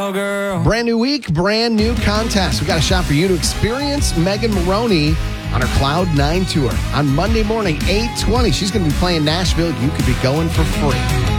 girl. Brand new week, brand new contest. We got a shot for you to experience Megan Maroney on her Cloud 9 tour. On Monday morning, 8:20, she's going to be playing Nashville. You could be going for free.